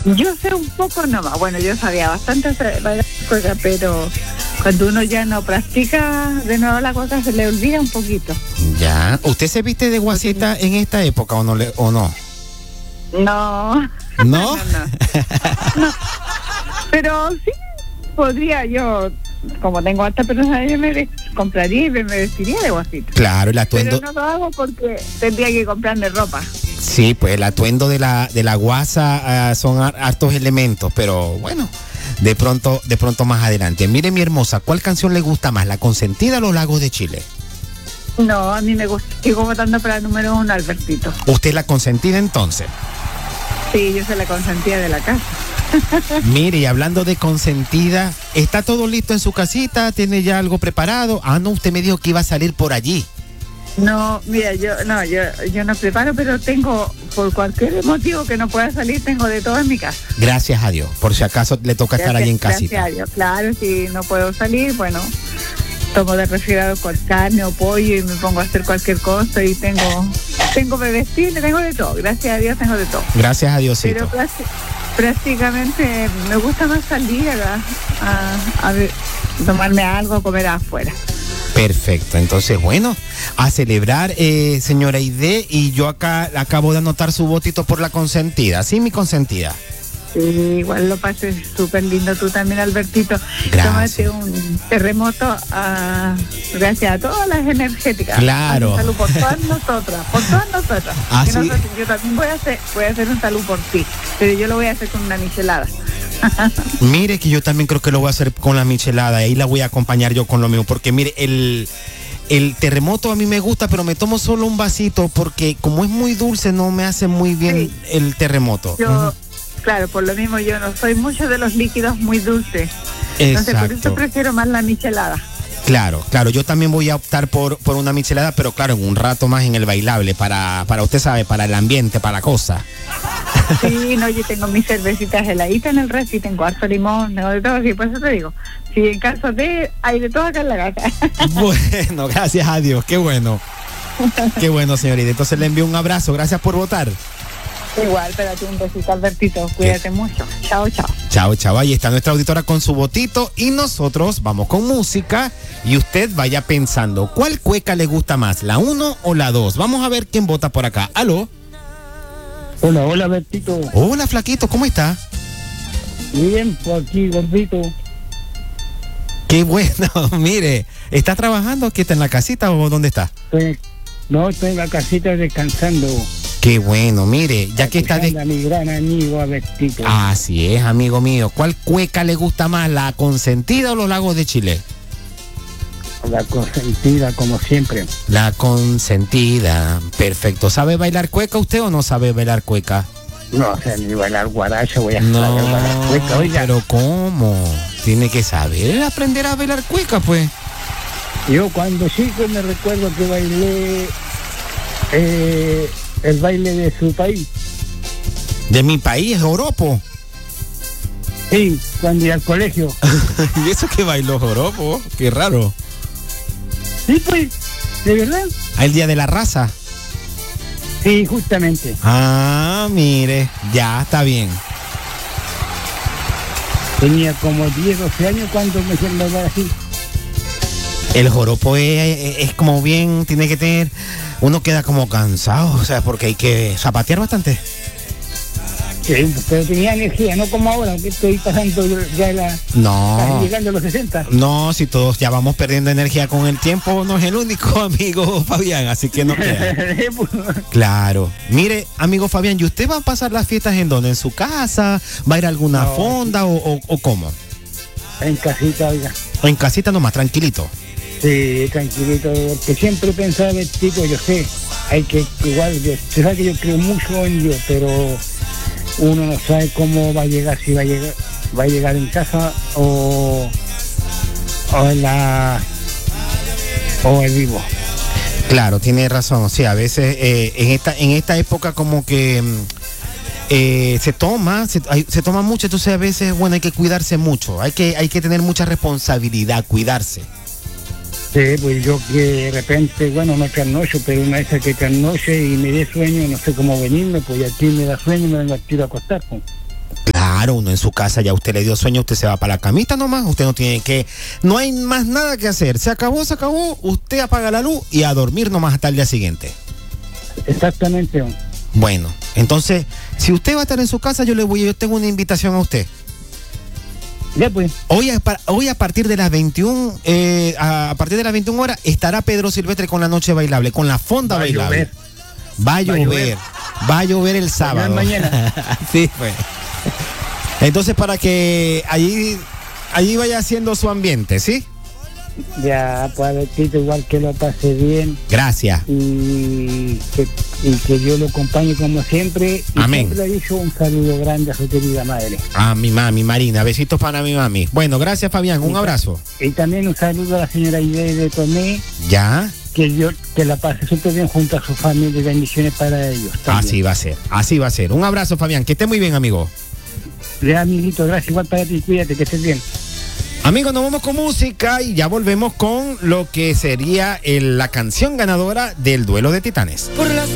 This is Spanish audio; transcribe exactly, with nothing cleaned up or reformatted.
Yo sé un poco nomás, bueno, yo sabía bastante hacer bailar cueca, pero cuando uno ya no practica de nuevo la cueca se le olvida un poquito. Ya. ¿Usted se viste de guasita en esta época o no? Le, o no? No. ¿No? no, no. No. Pero sí, podría yo, como tengo alta personalidad, yo me compraría y me vestiría de guasita. Claro, el atuendo. Pero no lo hago porque tendría que comprarme ropa. Sí, pues el atuendo de la de la guasa uh, son hartos elementos, pero bueno, de pronto de pronto más adelante. Mire, mi hermosa, ¿cuál canción le gusta más, La Consentida o Los Lagos de Chile? No, a mí me gusta, sigo votando para el número uno, Albertito. ¿Usted es la consentida entonces? Sí, yo soy la consentida de la casa. Mire, y hablando de consentida, ¿está todo listo en su casita? ¿Tiene ya algo preparado? Ah, no, usted me dijo que iba a salir por allí. No, mira, yo no, yo, yo no preparo, pero tengo, por cualquier motivo que no pueda salir, tengo de todo en mi casa. Gracias a Dios, por si acaso le toca Gracias, estar allí en casita. Gracias a Dios, claro, si no puedo salir, bueno, tomo de refrigerado con carne o pollo y me pongo a hacer cualquier cosa y tengo, tengo bebestín, tengo de todo, gracias a Dios tengo de todo. Gracias a Diosito. Pero prácti- prácticamente me gusta más salir a, a, a ver, tomarme algo, comer afuera. Perfecto, entonces bueno, a celebrar, eh, señora Aide, y yo acá acabo de anotar su votito por la consentida, ¿sí, mi consentida? Sí, igual lo pases súper lindo tú también, Albertito. Gracias. Tómate un terremoto a, gracias a todas las energéticas. Claro. Un salud por todas nosotras, por todas nosotras. Ah, Que sí. nosotros- yo también voy a hacer, voy a hacer un salud por ti, pero yo lo voy a hacer con una michelada. Mire que yo también creo que lo voy a hacer con la michelada, ahí la voy a acompañar yo con lo mío, porque mire, el, el terremoto a mí me gusta, pero me tomo solo un vasito, porque como es muy dulce no me hace muy bien Sí. el terremoto. Yo, Ujú. claro, por lo mismo yo no soy mucho de los líquidos muy dulces. Entonces por eso Exacto. prefiero más la michelada. Claro, claro, yo también voy a optar por, por una michelada, pero claro, en un rato más en el bailable, para, para usted sabe, para el ambiente, para la cosa. Sí, no, yo tengo mis cervecitas heladitas en el refri, tengo harto limón, tengo de todo, así por eso te digo. Si en caso de, hay de todo acá en la casa. Bueno, gracias a Dios, qué bueno. Qué bueno, señorita. Entonces le envío un abrazo, gracias por votar. Igual, espérate un besito, Albertito, cuídate mucho. Chao, chao. Chao, chao. Ahí está nuestra auditora con su votito y nosotros vamos con música y usted vaya pensando, ¿cuál cueca le gusta más, la uno o la dos? Vamos a ver quién vota por acá. ¿Aló? Hola, hola, Bertito. Hola, flaquito, ¿cómo está? Bien, por aquí, gordito. Qué bueno, mire, ¿está trabajando? ¿Aquí está en la casita o dónde está? Estoy- no, estoy en la casita descansando. Qué bueno, mire, ya que está escuchando de... a mi gran amigo, a Bertito. Así es, amigo mío. ¿Cuál cueca le gusta más, la consentida o los lagos de Chile? La consentida, como siempre. La consentida, perfecto. ¿Sabe bailar cueca usted o no sabe bailar cueca? No sé ni bailar guaracha, voy a No, bailar cueca, oiga. pero ¿cómo? Tiene que saber aprender a bailar cueca, pues. Yo cuando chico me recuerdo que bailé eh, el baile de su país. De mi país, Joropo. Sí, cuando iba al colegio. ¿Y eso que bailó Joropo? Qué raro. Sí, pues, de verdad. Ah, el día de la raza. Sí, justamente. Ah, mire, ya está bien. Tenía como diez, doce años cuando me hicieron bailar así. El joropo es, es- es como bien, tiene que tener, uno queda como cansado, o sea, porque hay que zapatear bastante. Sí, pero tenía energía, no como ahora, que estoy pasando ya la... No. casi llegando a los sesenta. No, si todos ya vamos perdiendo energía con el tiempo, no es el único, amigo Fabián, así que no queda. Claro. Mire, amigo Fabián, ¿y usted va a pasar las fiestas en dónde? ¿En su casa? ¿Va a ir a alguna No, fonda o, o, o cómo? En casita, oiga. ¿O en casita nomás, tranquilito? Sí, tranquilito, porque siempre pensaba, tipo, yo sé, hay que, igual, yo, usted sabe que yo creo mucho en Dios, pero uno no sabe cómo va a llegar, si va a llegar, va a llegar en casa o, o en la, o en vivo. Claro, tiene razón. Sí, a veces eh, en esta en esta época como que mm, eh, se toma, se, hay- se toma mucho, entonces a veces, bueno, hay que cuidarse mucho, hay que hay que tener mucha responsabilidad, cuidarse. Sí, pues yo que de repente, bueno, no trasnocho, pero una vez que trasnoche y me dé sueño, no sé cómo venirme, pues aquí me da sueño y me vengo a tiro a acostar, pues. Claro, uno en su casa ya usted le dio sueño, usted se va para la camita nomás, usted no tiene que, no hay más nada que hacer, se acabó, se acabó, usted apaga la luz y a dormir nomás hasta el día siguiente. Exactamente. Bueno, entonces, si usted va a estar en su casa, yo le voy, yo tengo una invitación a usted. Ya pues. Hoy a, hoy a partir de las veintiuna, eh, a, a partir de las veintiuna horas estará Pedro Silvestre con la noche bailable, con la fonda Va bailable. A llover. Va a llover. Va a llover, va a llover el sábado. Mañana. Sí, pues. Entonces, para que allí, allí vaya haciendo su ambiente, ¿sí? Ya, pues Albertito, igual que lo pase bien. Gracias. Y que, y que Dios lo acompañe como siempre. Y amén. Siempre le hizo un saludo grande a su querida madre. A mi mami, Marina. Besitos para mi mami. Bueno, gracias, Fabián. Un y, abrazo. Y también un saludo a la señora Ide de Tomé. Ya. Que Dios que la pase súper bien junto a su familia y bendiciones para ellos. También. Así va a ser, así va a ser. Un abrazo, Fabián. Que esté muy bien, amigo. Le amiguito, gracias igual para ti. Cuídate, que estés bien. Amigos, nos vamos con música y ya volvemos con lo que sería el, la canción ganadora del Duelo de Titanes. Por las